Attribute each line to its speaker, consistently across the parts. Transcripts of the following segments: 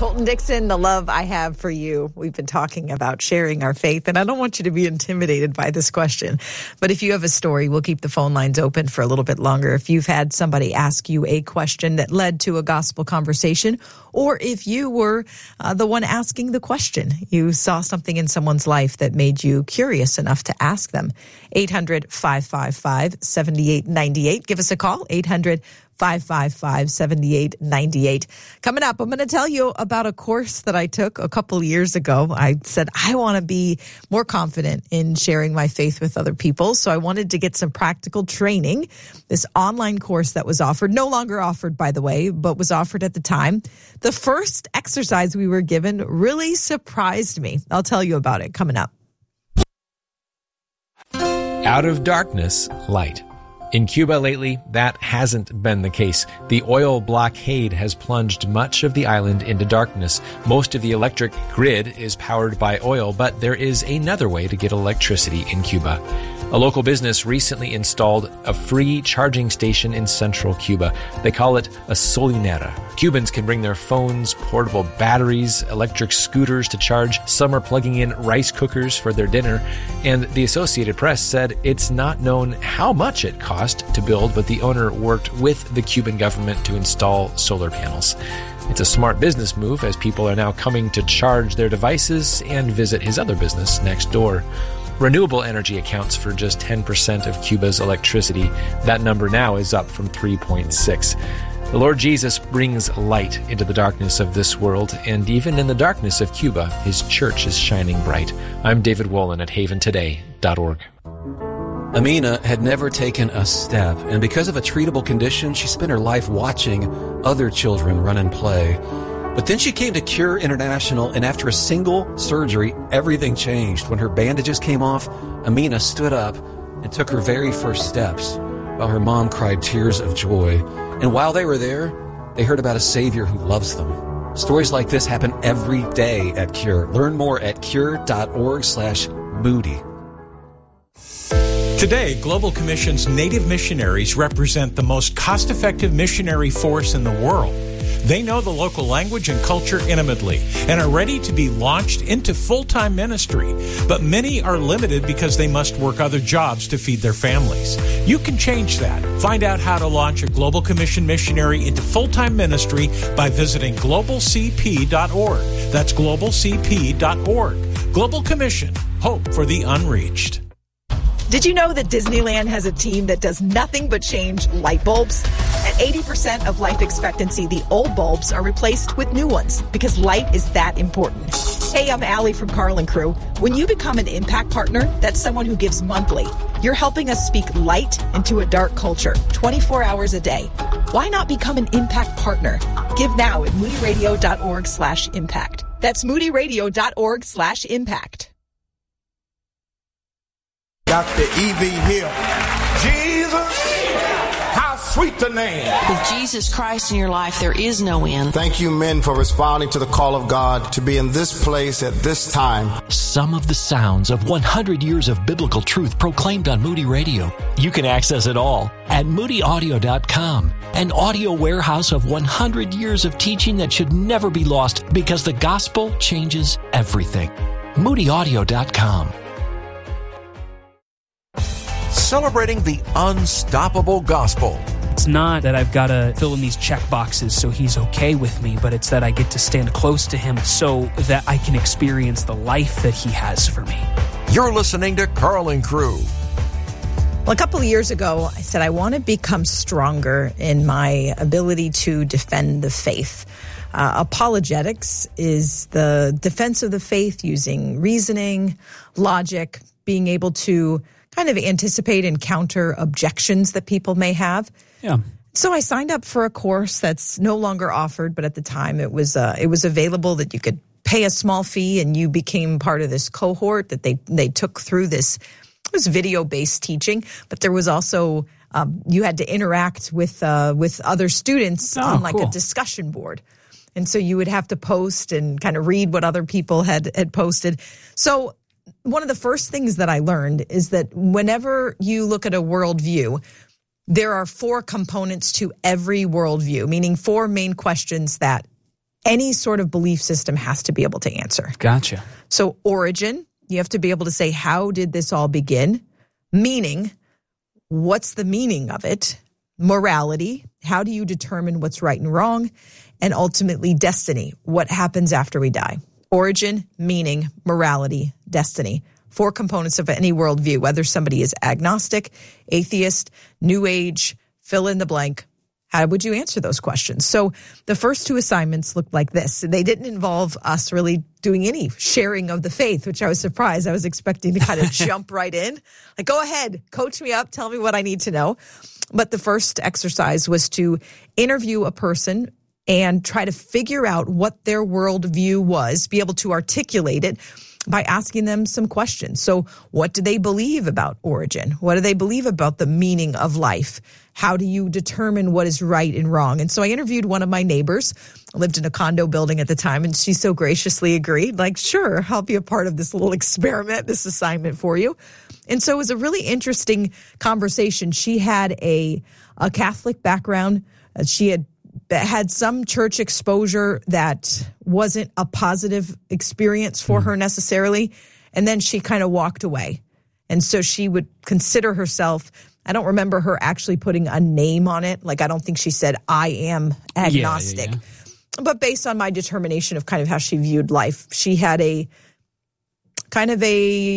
Speaker 1: Colton Dixon, the love I have for you. We've been talking about sharing our faith, and I don't want you to be intimidated by this question. But if you have a story, we'll keep the phone lines open for a little bit longer. If you've had somebody ask you a question that led to a gospel conversation, or if you were the one asking the question, you saw something in someone's life that made you curious enough to ask them. 800-555-7898. Give us a call, 800-555-7898. Coming up, I'm going to tell you about a course that I took a couple years ago. I said I want to be more confident in sharing my faith with other people, so I wanted to get some practical training. This online course that was offered, no longer offered, by the way, but was offered at the time. The first exercise we were given really surprised me. I'll tell you about it coming up.
Speaker 2: Out of darkness, light. In Cuba lately, that hasn't been the case. The oil blockade has plunged much of the island into darkness. Most of the electric grid is powered by oil, but there is another way to get electricity in Cuba. A local business recently installed a free charging station in central Cuba. They call it a solinera. Cubans can bring their phones, portable batteries, electric scooters to charge. Some are plugging in rice cookers for their dinner. And the Associated Press said it's not known how much it cost to build, but the owner worked with the Cuban government to install solar panels. It's a smart business move, as people are now coming to charge their devices and visit his other business next door. Renewable energy accounts for just 10% of Cuba's electricity. That number now is up from 3.6. The Lord Jesus brings light into the darkness of this world, and even in the darkness of Cuba, his church is shining bright. I'm David Wolin at haventoday.org.
Speaker 3: Amina had never taken a step, and because of a treatable condition, she spent her life watching other children run and play. But then she came to Cure International, and after a single surgery, everything changed. When her bandages came off, Amina stood up and took her very first steps, while her mom cried tears of joy. And while they were there, they heard about a Savior who loves them. Stories like this happen every day at Cure. Learn more at cure.org/Moody.
Speaker 4: Today, Global Commission's Native missionaries represent the most cost-effective missionary force in the world. They know the local language and culture intimately and are ready to be launched into full-time ministry. But many are limited because they must work other jobs to feed their families. You can change that. Find out how to launch a Global Commission missionary into full-time ministry by visiting globalcp.org. That's globalcp.org. Global Commission. Hope for the unreached.
Speaker 1: Did you know that Disneyland has a team that does nothing but change light bulbs? At 80% of life expectancy, the old bulbs are replaced with new ones because light is that important. Hey, I'm Allie from Carl & Crew. When you become an Impact Partner, that's someone who gives monthly. You're helping us speak light into a dark culture, 24 hours a day. Why not become an Impact Partner? Give now at moodyradio.org/impact. That's moodyradio.org/impact.
Speaker 5: Dr. E.V. Hill. Jesus, how sweet the name.
Speaker 6: With Jesus Christ in your life, there is no end.
Speaker 5: Thank you, men, for responding to the call of God to be in this place at this time.
Speaker 7: Some of the sounds of 100 years of biblical truth proclaimed on Moody Radio. You can access it all at moodyaudio.com, an audio warehouse of 100 years of teaching that should never be lost because the gospel changes everything. moodyaudio.com.
Speaker 8: Celebrating the unstoppable gospel.
Speaker 9: It's not that I've got to fill in these check boxes so he's okay with me, but it's that I get to stand close to him so that I can experience the life that he has for me.
Speaker 8: You're listening to Carl & Crew.
Speaker 1: Well, a couple of years ago, I said I want to become stronger in my ability to defend the faith. Apologetics is the defense of the faith using reasoning, logic, being able to kind of anticipate and counter objections that people may have.
Speaker 9: Yeah.
Speaker 1: So I signed up for a course that's no longer offered, but at the time it was available that you could pay a small fee and you became part of this cohort that they took through this. It was video-based teaching, but there was also you had to interact with other students on like a discussion board. And so you would have to post and kind of read what other people had posted. So one of the first things that I learned is that whenever you look at a worldview, there are 4 components to every worldview, meaning 4 main questions that any sort of belief system has to be able to answer.
Speaker 9: Gotcha.
Speaker 1: So origin, you have to be able to say, how did this all begin? Meaning, what's the meaning of it? Morality, how do you determine what's right and wrong? And ultimately, destiny, what happens after we die? Origin, meaning, morality, destiny. 4 components of any worldview, whether somebody is agnostic, atheist, New Age, fill in the blank. How would you answer those questions? So the first 2 assignments looked like this. They didn't involve us really doing any sharing of the faith, which I was surprised. I was expecting to kind of jump right in. Like, go ahead, coach me up, tell me what I need to know. But the first exercise was to interview a person and try to figure out what their worldview was, be able to articulate it by asking them some questions. So what do they believe about origin? What do they believe about the meaning of life? How do you determine what is right and wrong? And so I interviewed one of my neighbors. I lived in a condo building at the time, and she so graciously agreed, like, sure, I'll be a part of this little experiment, this assignment for you. And so it was a really interesting conversation. She had a Catholic background. She had some church exposure that wasn't a positive experience for her necessarily. And then she kind of walked away. And so she would consider herself, I don't remember her actually putting a name on it. Like, I don't think she said, I am agnostic. Yeah. But based on my determination of kind of how she viewed life, she had a kind of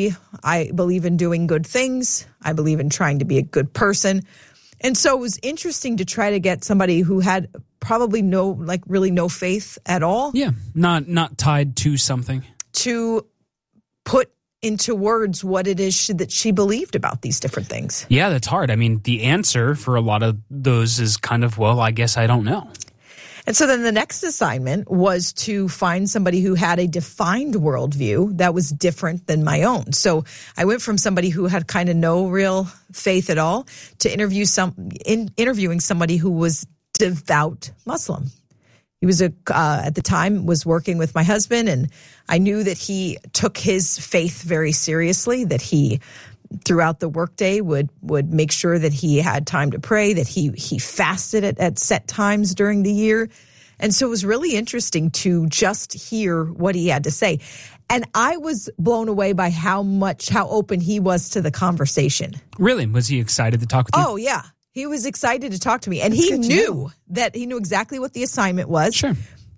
Speaker 1: I believe in doing good things. I believe in trying to be a good person. And so it was interesting to try to get somebody who had probably really no faith at all.
Speaker 9: Yeah, not tied to something.
Speaker 1: To put into words what it is that she believed about these different things.
Speaker 9: Yeah, that's hard. I mean, the answer for a lot of those is kind of, well, I guess I don't know.
Speaker 1: And so then the next assignment was to find somebody who had a defined worldview that was different than my own. So I went from somebody who had kind of no real faith at all to interviewing somebody who was devout Muslim. He was at the time was working with my husband, and I knew that he took his faith very seriously, that he throughout the workday would make sure that he had time to pray, that he fasted at set times during the year. And so it was really interesting to just hear what he had to say. And I was blown away by how open he was to the conversation.
Speaker 9: Really? Was he excited to talk with you?
Speaker 1: Oh, yeah. He was excited to talk to me. And he knew exactly what the assignment was.
Speaker 9: Sure.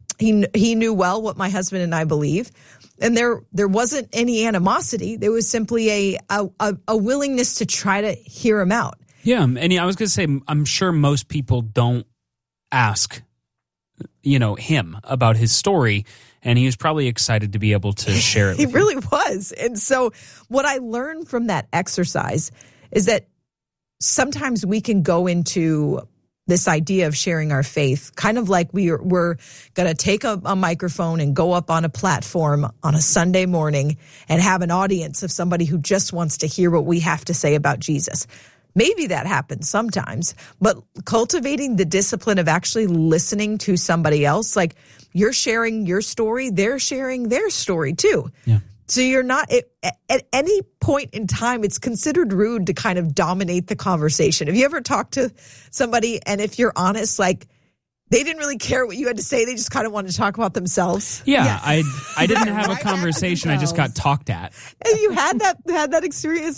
Speaker 1: He knew well what my husband and I believe. And there wasn't any animosity. There was simply a willingness to try to hear him out.
Speaker 9: Yeah, and I was going to say, I'm sure most people don't ask, him about his story, and he was probably excited to be able to share it with
Speaker 1: He really was. And so what I learned from that exercise is that sometimes we can go into this idea of sharing our faith, kind of like we're going to take a microphone and go up on a platform on a Sunday morning and have an audience of somebody who just wants to hear what we have to say about Jesus. Maybe that happens sometimes, but cultivating the discipline of actually listening to somebody else, like you're sharing your story, they're sharing their story too.
Speaker 9: Yeah.
Speaker 1: So you're not, at any point in time, it's considered rude to kind of dominate the conversation. Have you ever talked to somebody and if you're honest, like they didn't really care what you had to say, they just kind of wanted to talk about themselves?
Speaker 9: Yeah, yes. I didn't have a conversation, I just got talked at.
Speaker 1: And you had that experience